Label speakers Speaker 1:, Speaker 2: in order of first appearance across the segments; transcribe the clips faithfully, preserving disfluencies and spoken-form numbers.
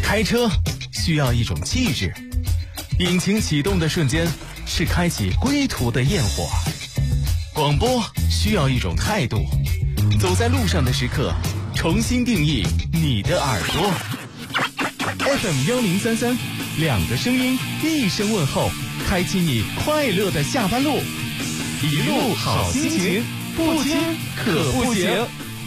Speaker 1: 开车需要一种气质，引擎启动的瞬间是开启归途的焰火。广播需要一种态度，走在路上的时刻，重新定义你的耳朵。F M 幺零三三，两个声音，一声问候，开启你快乐的下班路，一路好心情，不听可不行。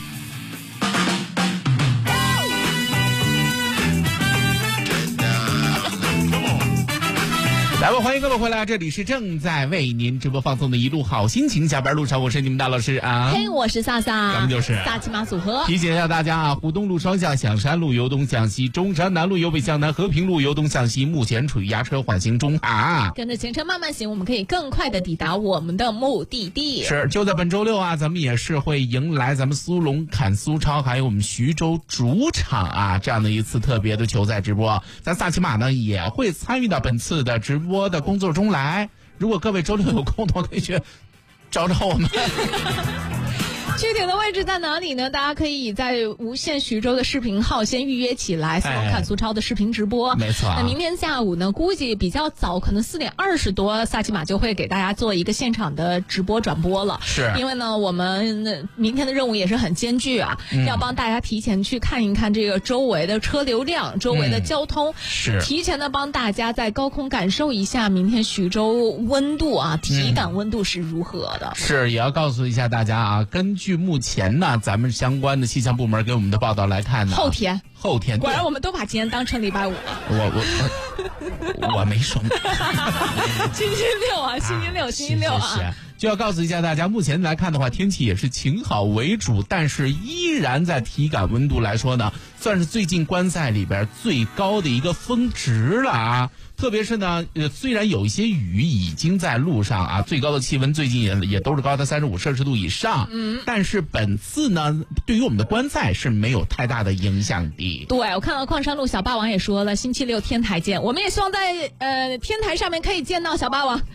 Speaker 1: 来吧，欢迎各位回来，这里是正在为您直播放送的一路好心情，下班路上我是你们大老师啊。
Speaker 2: 嘿，我是萨萨，
Speaker 1: 咱们就是
Speaker 2: 萨琪玛组合。
Speaker 1: 提醒一下大家啊，湖东路双向响山路由东向西，中山南路由北向南，和平路由东向西，目前处于压车缓行中啊。
Speaker 2: 跟着前程慢慢行，我们可以更快的抵达我们的目的地。
Speaker 1: 是，就在本周六啊，咱们也是会迎来咱们苏龙砍苏超还有我们徐州主场啊这样的一次特别的球赛直播。咱萨琪玛呢也会参与到本次的直播的工作中来。如果各位周六有空的话，可以去找找我们。
Speaker 2: 具体的位置在哪里呢？大家可以在无线徐州的视频号先预约起来，苏龙看苏超的视频直播。
Speaker 1: 没错。
Speaker 2: 那明天下午呢，估计比较早，可能四点二十多，萨琪玛就会给大家做一个现场的直播转播了。
Speaker 1: 是。
Speaker 2: 因为呢，我们明天的任务也是很艰巨啊，嗯、要帮大家提前去看一看这个周围的车流量、周围的交通，嗯、
Speaker 1: 是
Speaker 2: 提前的帮大家在高空感受一下明天徐州温度啊，体感温度是如何的。
Speaker 1: 嗯、是，也要告诉一下大家啊，根据目前呢。咱们相关的气象部门给我们的报道来看呢，
Speaker 2: 后天，
Speaker 1: 后天，
Speaker 2: 果然我们都把今天当成礼拜五了。
Speaker 1: 我我我没说。
Speaker 2: 星期六啊，星期六，啊、星期六啊。
Speaker 1: 是是是，就要告诉一下大家，目前来看的话，天气也是晴好为主，但是依然在体感温度来说呢，算是最近观赛里边最高的一个峰值了啊。特别是呢，呃，虽然有一些雨已经在路上啊，最高的气温最近也也都是高达三十五摄氏度以上，嗯，但是本次呢，对于我们的观赛是没有太大的影响的。
Speaker 2: 对，我看到矿山路小霸王也说了，星期六天台见，我们也希望在呃天台上面可以见到小霸王。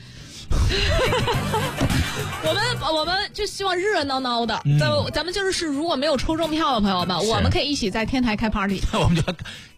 Speaker 2: 我们我们就希望热热闹闹的，嗯、咱咱们就是如果没有抽中票的朋友们，我们可以一起在天台开 party。
Speaker 1: 我们就